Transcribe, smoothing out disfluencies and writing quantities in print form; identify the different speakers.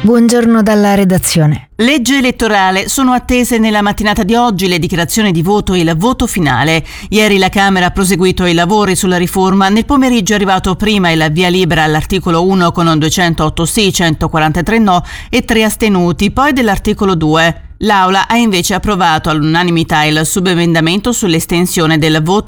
Speaker 1: Buongiorno dalla redazione.
Speaker 2: Legge elettorale. Sono attese nella mattinata di oggi le dichiarazioni di voto e il voto finale. Ieri la Camera ha proseguito i lavori sulla riforma. Nel pomeriggio è arrivato prima il via libera all'articolo 1 con 208 sì, 143 no e 3 astenuti, poi dell'articolo 2. L'Aula ha invece approvato all'unanimità il subemendamento sull'estensione del voto